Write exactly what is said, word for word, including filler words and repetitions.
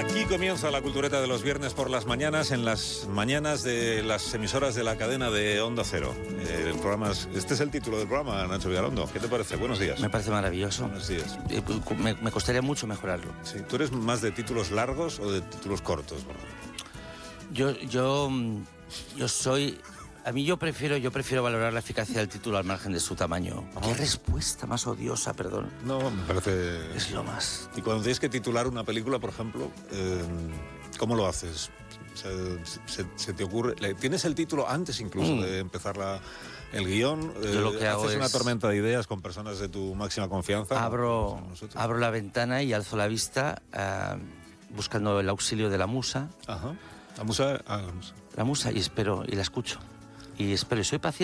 Aquí comienza la cultureta de los viernes por las mañanas, en las mañanas de las emisoras de la cadena de Onda Cero. Eh, el programa es, este es el título del programa, Nacho Vigalondo. ¿Qué te parece? Buenos días. Me parece maravilloso. Buenos días. Eh, Me, me costaría mucho mejorarlo. Sí, ¿tú eres más de títulos largos o de títulos cortos? Bueno, Yo, yo, yo soy... A mí yo prefiero, yo prefiero valorar la eficacia del título al margen de su tamaño. Ajá. Qué respuesta más odiosa, perdón. no, me parece... Es lo más. Y cuando tienes que titular una película, por ejemplo, eh, ¿cómo lo haces? Se, se, se te ocurre... ¿Tienes el título antes incluso Mm. de empezar la, el guión? Yo lo que hago ¿Haces una es- tormenta de ideas con personas de tu máxima confianza? Abro, Como nosotros. abro la ventana y alzo la vista ah, buscando el auxilio de la musa. Ajá. La musa... Ah, la musa. La musa y espero, y la escucho. Y espero, y soy paciente.